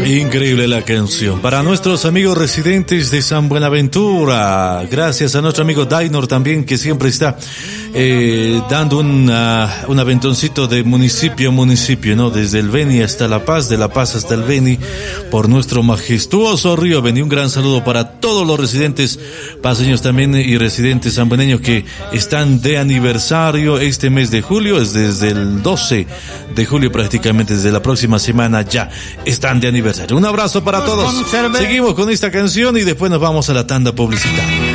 Increíble la canción. Para nuestros amigos residentes de San Buenaventura, gracias a nuestro amigo Dainor también, que siempre está dando un aventoncito de municipio a municipio, ¿no? Desde el Beni hasta La Paz, de La Paz hasta el Beni, por nuestro majestuoso río Beni. Un gran saludo para todos los residentes paseños también y residentes sanbueneños que están de aniversario este mes de julio. Es desde el 12 de julio prácticamente, desde la próxima semana ya están de aniversario. Un abrazo para todos. Seguimos con esta canción y después nos vamos a la tanda publicitaria.